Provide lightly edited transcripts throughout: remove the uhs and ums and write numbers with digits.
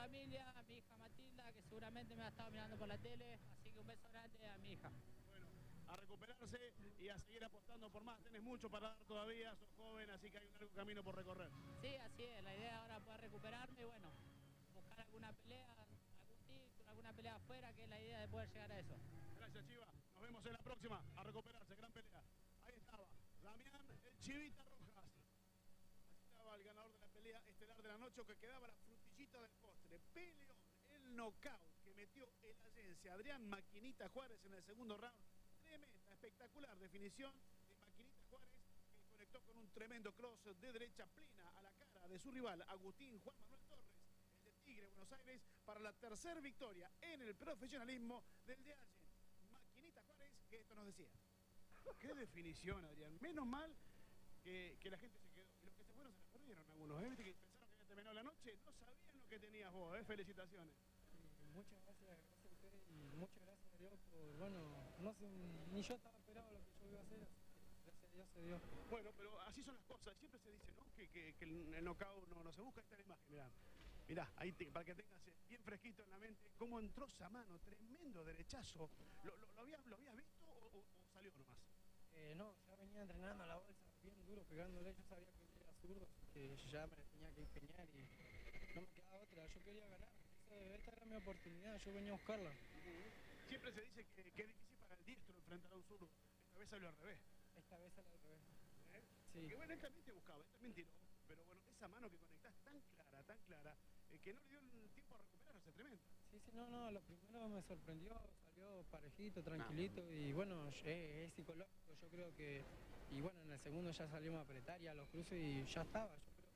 familia, a mi hija Matilda, que seguramente me ha estado mirando por la tele, así que un beso grande a mi hija. Bueno, a recuperarse y a seguir apostando por más. Tenés mucho para dar todavía, sos joven, así que hay un largo camino por recorrer. Sí, así es, la idea ahora es poder recuperarme y bueno, buscar alguna pelea, algún título, alguna pelea afuera, que es la idea de poder llegar a eso. Gracias, Chiva. Nos vemos en la próxima. A recuperarse, gran pelea. Ahí estaba, Damián el Chivita Rojas. Así estaba el ganador de la pelea estelar de la noche, que quedaba la frutillita del postre. Peleón, el knockout que metió el allense Adrián Maquinita Juárez en el segundo round. Tremenda, espectacular definición de Maquinita Juárez, que conectó con un tremendo cross de derecha plena a la cara de su rival, Agustín Juan Manuel Torres, el de Tigre, Buenos Aires, para la tercera victoria en el profesionalismo del de Allen. Maquinita Juárez, que esto nos decía. Qué definición, Adrián. Menos mal que la gente se quedó. Y los que se fueron se la perdieron algunos. ¿Viste que pensaron que había terminado la noche? No sabían lo que tenías vos, ¿eh? Felicitaciones. Muchas gracias a ustedes y muchas gracias a Dios por, bueno, no sé, ni yo estaba esperando lo que yo iba a hacer, así que gracias a Dios se dio. Bueno, pero así son las cosas. Siempre se dice, ¿no? Que el knockout no se busca. Esta es la imagen, mirá. Mirá, ahí para que tengas bien fresquito en la mente, cómo entró esa mano, tremendo derechazo. ¿Lo habías visto o salió nomás? No, ya venía entrenando a la bolsa bien duro, pegándole, yo sabía que era zurdo, así que ya me la tenía que empeñar y no me quedaba otra, yo quería ganar. Esta era mi oportunidad, yo venía a buscarla. Siempre se dice que es difícil para el diestro enfrentar a un zurdo. Esta vez salió al revés. Esta vez salió al revés. ¿Eh? Sí. Porque bueno, él también te buscaba, él también tiró. Pero bueno, esa mano que conectás tan clara, que no le dio el tiempo a recuperarse, tremendo. Sí, no, lo primero me sorprendió, salió parejito, tranquilito y bueno, es psicológico, yo creo que, y bueno, en el segundo ya salimos a apretar y a los cruces y ya estaba, yo creo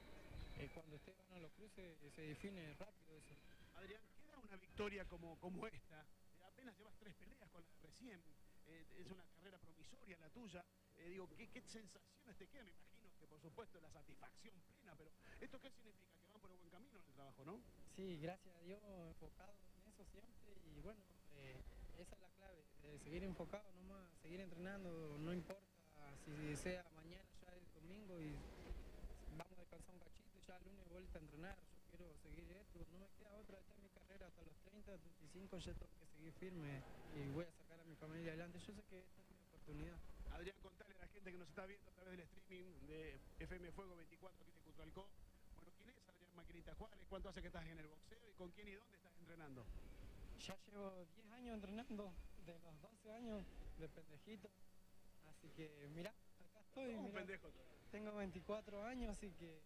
que cuando usted gana los cruces se define rápido eso. Adrián, queda una victoria como esta, apenas llevas 3 peleas con la de recién, es una carrera promisoria la tuya, digo, ¿qué sensaciones te quedan? Me imagino que por supuesto la satisfacción plena, pero ¿esto qué significa? Que van por el buen camino en el trabajo, ¿no? Sí, gracias a Dios, enfocado en eso siempre y bueno, esa es la clave, de seguir enfocado nomás, seguir entrenando, no importa si sea mañana, ya es domingo y vamos a descansar un cachito y ya el lunes vuelta a entrenar, yo quiero seguir esto, no me queda otra, esta es mi carrera hasta los 30, 35, ya tengo que seguir firme y voy a sacar a mi familia adelante, yo sé que esta es mi oportunidad. Adrián, contale a la gente que nos está viendo a través del streaming de FM Fuego 24 aquí de Cutralcó. Bueno, ¿quién es Adrián Maquinita Juárez? ¿Cuánto hace que estás en el boxeo y con quién y dónde estás entrenando? Ya llevo 10 años entrenando, de los 12 años de pendejito, así que mirá, acá estoy. Un mirá, pendejo todavía. tengo 24 años, así que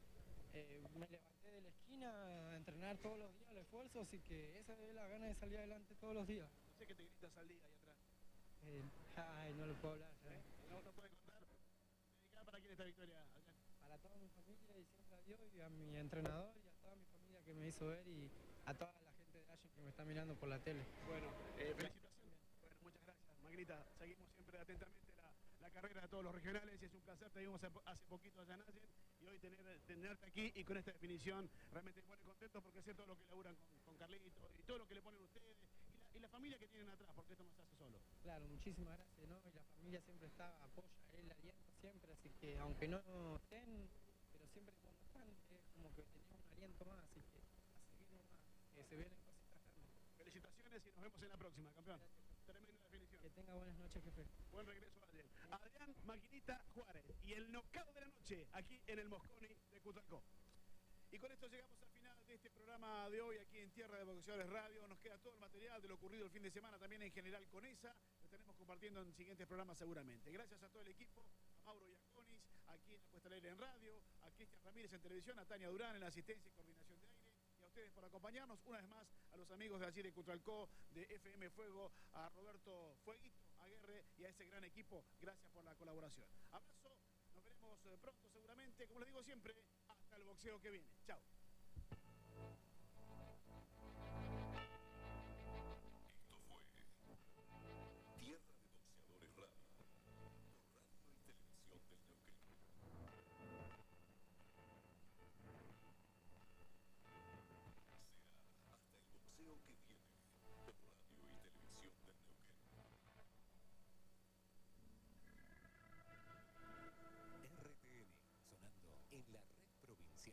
me levanté de la esquina a entrenar todos los días al esfuerzo, así que esa es la gana de salir adelante todos los días. No sé qué te gritas al día ahí atrás. Ay, no lo puedo hablar. No puede contar. ¿Dedicada para quién esta victoria, Adrián? Para toda mi familia y siempre a Dios y a mi entrenador y a toda mi familia que me hizo ver y a toda la gente de Allen que me está mirando por la tele. Bueno, felicitaciones. Bueno, muchas gracias, Magnita. Seguimos siempre atentamente la carrera de todos los regionales y es un placer. Te vimos hace poquito allá en Allen y hoy tenerte aquí y con esta definición realmente me pone contento porque sé todo lo que laburan con Carlito y todo lo que le ponen ustedes y la familia que tienen atrás, porque esto no se hace solo. Claro, muchísimas gracias, ¿no? Y la familia siempre está, apoya, él alienta siempre, así que aunque no estén, pero siempre cuando están es como que tenemos un aliento más, así que a seguir nomás, que se vienen cositas grandes. Felicitaciones y nos vemos en la próxima, campeón. Tremenda definición. Que tenga buenas noches, jefe. Buen regreso, Adrián. Adrián Maquinita Juárez y el knockout de la noche aquí en el Mosconi de Cutralcó. Y con esto llegamos al final de este programa de hoy aquí en Tierra de Boxeadores Radio. Nos queda todo el material de lo ocurrido el fin de semana también en general con esa. Lo estaremos compartiendo en siguientes programas seguramente. Gracias a todo el equipo, a Mauro Iaconis, aquí en la Puesta al Aire en Radio, a Cristian Ramírez en televisión, a Tania Durán en la asistencia y coordinación de aire. Y a ustedes por acompañarnos. Una vez más a los amigos de allí de Cutralcó, de FM Fuego, a Roberto Fueguito, a Guerre y a ese gran equipo. Gracias por la colaboración. Abrazo. Nos veremos pronto seguramente, como les digo siempre, hasta el boxeo que viene. Chao.